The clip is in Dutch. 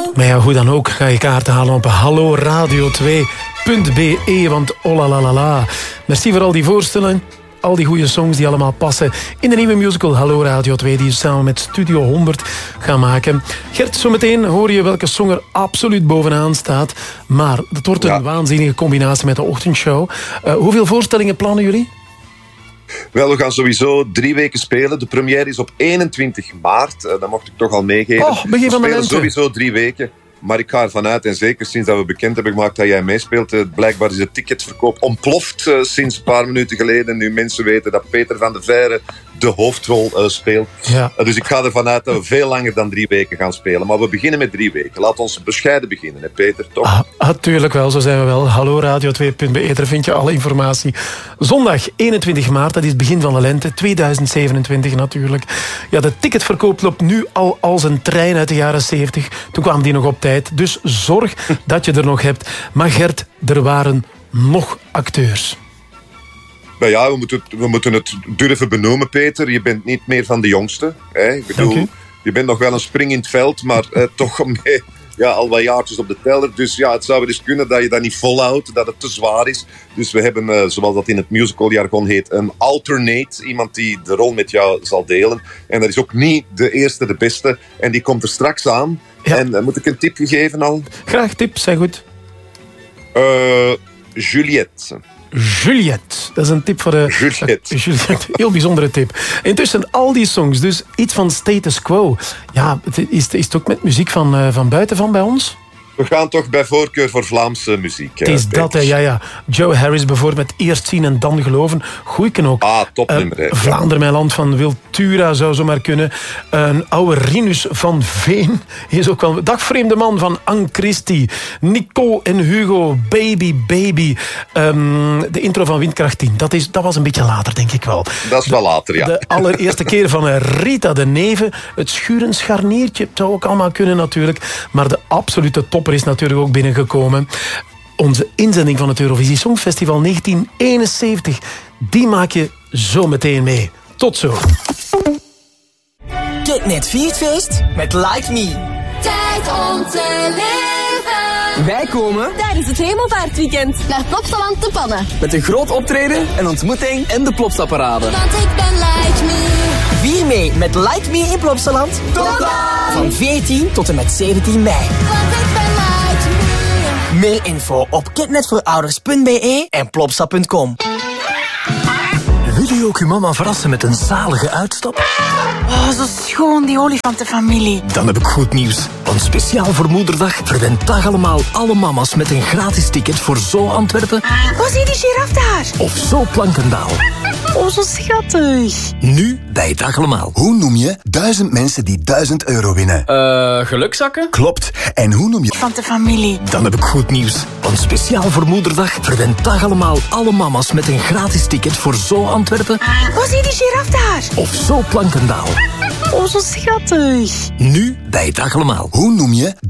Maar ja, hoe dan ook, ga je kaarten halen op halloradio2.be, want oh la la la la. Merci voor al die voorstellen. Al die goede songs die allemaal passen in de nieuwe musical Hallo Radio 2, die je samen met Studio 100 gaan maken. Gert, zometeen hoor je welke song er absoluut bovenaan staat. Maar dat wordt een waanzinnige combinatie met de ochtendshow. Hoeveel voorstellingen plannen jullie? Wel, we gaan sowieso 3 weken spelen. De première is op 21 maart. Dat mocht ik toch al meegeven. Begin van de lente. lente. Sowieso 3 weken. Maar ik ga ervan uit, en zeker sinds dat we bekend hebben gemaakt dat jij meespeelt, blijkbaar is de ticketverkoop ontploft sinds een paar minuten geleden. Nu mensen weten dat Peter van der Veire de hoofdrol speelt. Ja. Dus ik ga ervan uit dat we veel langer dan 3 weken gaan spelen. Maar we beginnen met 3 weken. Laat ons bescheiden beginnen, hè Peter, toch? Tuurlijk wel, zo zijn we wel. Halloradio2.be, daar vind je alle informatie. Zondag 21 maart, dat is het begin van de lente, 2027 natuurlijk. Ja, de ticketverkoop loopt nu al als een trein uit de jaren 70. Toen kwamen die nog op tijd. Dus zorg dat je er nog hebt. Maar Gert, er waren nog acteurs. Nou ja, we moeten het durven benoemen, Peter. Je bent niet meer van de jongste. Hè? Ik bedoel, je bent nog wel een spring in het veld, maar toch mee, al wat jaartjes op de teller. Dus ja, het zou wel eens kunnen dat je dat niet volhoudt, dat het te zwaar is. Dus we hebben, zoals dat in het musicaljargon heet, een alternate. Iemand die de rol met jou zal delen. En dat is ook niet de eerste, de beste. En die komt er straks aan. Ja. En moet ik een tipje geven al? Graag tips, zijn goed. Juliette. Juliette, dat is een tip voor de... Juliette, heel bijzondere tip. Intussen, al die songs, dus iets van status quo. Ja, is het ook met muziek van buiten van bij ons? We gaan toch bij voorkeur voor Vlaamse muziek. Het is dat, hè, ja. Joe Harris bijvoorbeeld met Eerst zien en dan geloven. Goeieken ook. Topnummer. Vlaanderen, mijn land van Wiltura zou zomaar kunnen. Een oude Rinus van Veen is ook wel... Dag vreemde man van Anne Christie. Nicole en Hugo, Baby Baby. De intro van Windkracht 10. Dat was een beetje later, denk ik wel. Dat is wel later, ja. De allereerste keer van Rita de Neve. Het schuren scharniertje. Het zou ook allemaal kunnen natuurlijk. Maar de absolute topper is natuurlijk ook binnengekomen. Onze inzending van het Eurovisie Songfestival 1971. Die maak je zo meteen mee. Tot zo. Kitnet viert feest met Like Me. Tijd om te leven. Wij komen tijdens het Hemelvaartweekend naar Plopsaland te Pannen. Met een groot optreden, een ontmoeting en de Plopsaparade. Want ik ben Like Me. Vier mee met Like Me in Plopsaland. Tot dan! Van 14 tot en met 17 mei. Want ik ben Like Me. Meer info op kitnetvoorouders.be en plopsa.com. Wil je ook uw mama verrassen met een zalige uitstap? Oh, zo schoon, die olifantenfamilie. Dan heb ik goed nieuws. Want speciaal voor Moederdag verwend dag allemaal alle mama's met een gratis ticket voor Zo Antwerpen. Oh, zie die giraf daar. Of Zo Plankendaal. Oh, zo schattig. Nu bij Dag allemaal. Hoe noem je 1000 mensen die €1000 winnen? Gelukzakken? Klopt. En hoe noem je... Van de familie. Dan heb ik goed nieuws. Want speciaal voor Moederdag verwend dag allemaal alle mama's met een gratis ticket voor Zo Antwerpen. Oh, zie die giraf daar. Of Zo Plankendaal. Oh, zo schattig. Nu bij Dag allemaal. Hoe noem je